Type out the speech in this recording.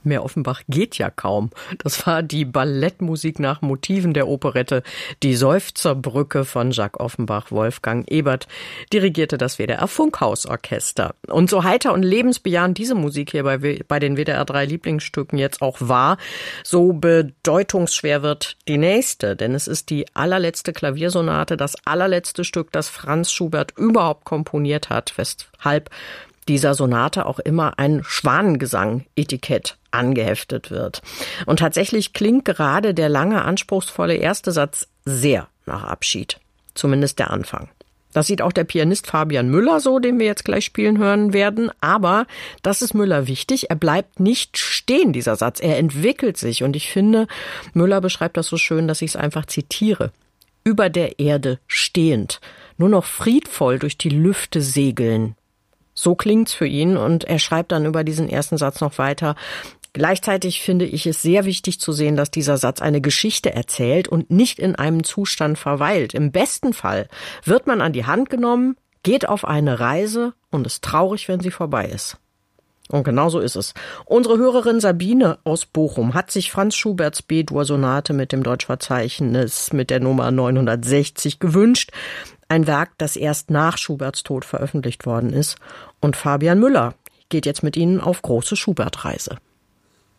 Mehr Offenbach geht ja kaum. Das war die Ballettmusik nach Motiven der Operette Die Seufzerbrücke von Jacques Offenbach. Wolfgang Ebert dirigierte das WDR Funkhausorchester. Und so heiter und lebensbejahend diese Musik hier bei den WDR 3 Lieblingsstücken jetzt auch war, so bedeutungsschwer wird die nächste. Denn es ist die allerletzte Klaviersonate, das allerletzte Stück, das Franz Schubert überhaupt komponiert hat, weshalb dieser Sonate auch immer ein Schwanengesang-Etikett angeheftet wird. Und tatsächlich klingt gerade der lange, anspruchsvolle erste Satz sehr nach Abschied. Zumindest der Anfang. Das sieht auch der Pianist Fabian Müller so, den wir jetzt gleich spielen hören werden. Aber das ist Müller wichtig. Er bleibt nicht stehen, dieser Satz. Er entwickelt sich. Und ich finde, Müller beschreibt das so schön, dass ich es einfach zitiere. Über der Erde stehend, nur noch friedvoll durch die Lüfte segeln. So klingt's für ihn und er schreibt dann über diesen ersten Satz noch weiter. Gleichzeitig finde ich es sehr wichtig zu sehen, dass dieser Satz eine Geschichte erzählt und nicht in einem Zustand verweilt. Im besten Fall wird man an die Hand genommen, geht auf eine Reise und ist traurig, wenn sie vorbei ist. Und genau so ist es. Unsere Hörerin Sabine aus Bochum hat sich Franz Schuberts B-Dur-Sonate mit dem Deutschverzeichnis mit der Nummer 960 gewünscht. Ein Werk, das erst nach Schuberts Tod veröffentlicht worden ist. Und Fabian Müller geht jetzt mit Ihnen auf große Schubert-Reise.